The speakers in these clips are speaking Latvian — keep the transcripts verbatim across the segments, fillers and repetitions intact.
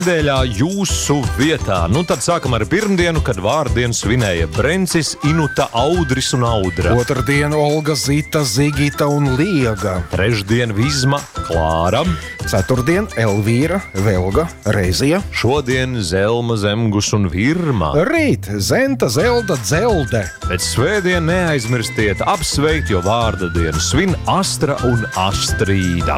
Nedēļā jūsu vietā. Nu, tad sākam ar pirmdienu, kad vārdienu svinēja Brencis, Inuta, Audris un Audra. Otrdienu Olga, Zita, Zigita un Liega. Trešdien Vizma, Klāra. Ceturtdien Elvīra, Velga, Reizija. Šodien Zelma, Zemgus un Virma. Rīt Zenta, Zelda, Dzelde. Bet svētdien neaizmirstiet apsveikt, jo vārda dienu svin Astra un Astrīda.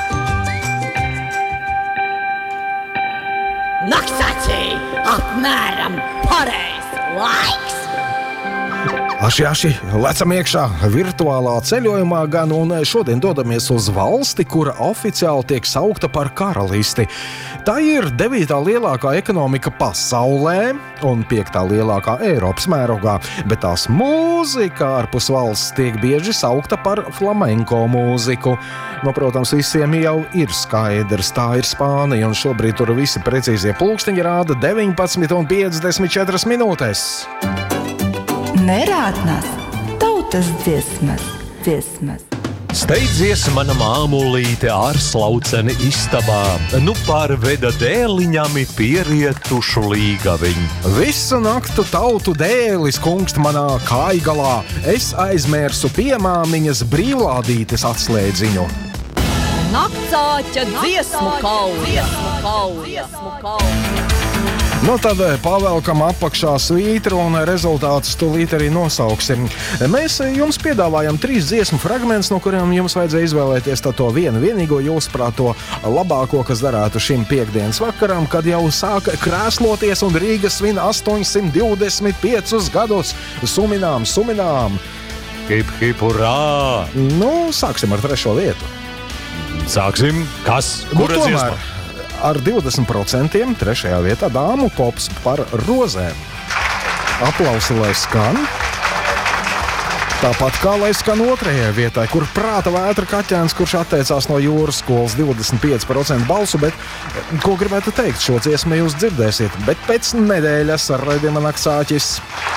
Naksacī, apmēram pareizs laiks! Aši, aši, lecam iekšā virtuālā ceļojumā gan, un šodien dodamies uz valsti, kura oficiāli tiek saukta par karalisti. Tā ir devītā lielākā ekonomika pasaulē un piektā lielākā Eiropas mērogā, bet tās mūzika ārpus valsts tiek bieži saukta par flamenko mūziku. Nu, protams, visiem jau ir skaidrs, tā ir Spānija, un šobrīd tur visi precīzie pulksteņi rāda deviņpadsmit un piecdesmit četras minūtes. Nerātnās tautas dziesmas, dziesmas. Steidzies mana māmulīte ar slauceni istabā, nu pārveda dēliņami pierietušu līgaviņu. Visu naktu tautu dēlis kungst manā kājgalā, es aizmērsu piemāmiņas brīvlādītes atslēdziņu. Naktsāķa dziesmu kauna, dziesmu kauna, dziesmu kauna. Nu tad pavelkam apakšā svītru un rezultātus tūlīt arī nosauksim. Mēs jums piedāvājam trīs dziesmu fragmentus, no kuriem jums vajadzēja izvēlēties to vienu vienīgo jūsuprāt to labāko, kas darētu šim piekdienas vakaram, kad jau sāka krēsloties un Rīga svin astoņsimt divdesmit piecus gadus. Suminām, suminām! Hip, hip, urā! Nu, sāksim ar trešo vietu. Sāksim. Kas? Kura nu, dziesma? Ar divdesmit procentiem trešajā vietā dāmu pops par rozēm. Aplausi, lai skan. Tāpat kā lai skan otrajai vietai, kur prāta vētra kaķēns, kurš atteicās no jūras skolas, divdesmit pieci procenti balsu, bet ko gribētu teikt, šo dziesmu jūs dzirdēsiet, bet pēc nedēļas ar raidījuma Naksāķis.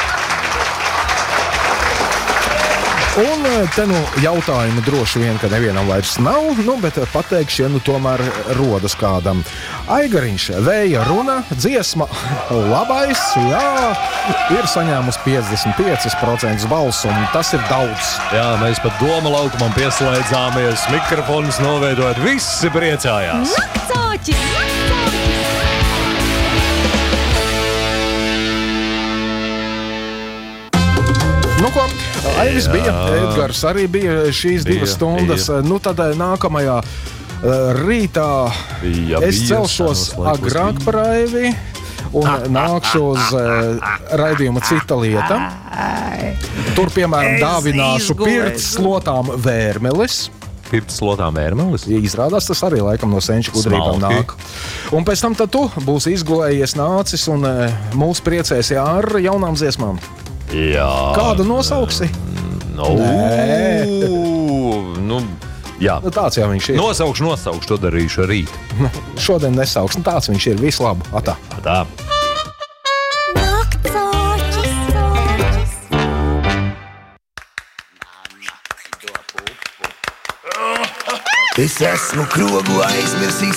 Un te nu jautājumu droši vien, ka nevienam vairs nav, nu, bet pateikšanu tomēr rodas kādam. Aigariņš, Vēja runa, dziesma labais, jā, ir saņēmusi piecdesmit pieci procenti balsu, un tas ir daudz. Jā, mēs pat doma laukumam pieslēdzāmies, mikrofons noveidojot, visi priecājās. Naksāķis, naksāķis! Nu ko, Aivis bija, Edgars arī bija šīs divas bija, stundas. Bija. Nu tad nākamajā rītā ja es celšos agrāk par Aivi un nākšu uz raidījuma Cita lieta. Tur, piemēram, dāvināšu pirts slotām vērmelis. Pirts slotām vērmelis? Izrādās, tas arī laikam no senču gudrībām nāk. Un pēc tam tad tu būsi izgulējies nācis un mūs priecēsi ar jaunām dziesmām. Jā. Kādu nosauksi? No, nu, jā. Nu, tāds jau viņš ir. Nosaukšu, nosaukšu, to darīšu rīt. Nu, šodien nesauks, nu tāds viņš ir, visu labu. Atā. Atā. Naksāķis, naksāķis. Es esmu krogu aizmirsīs.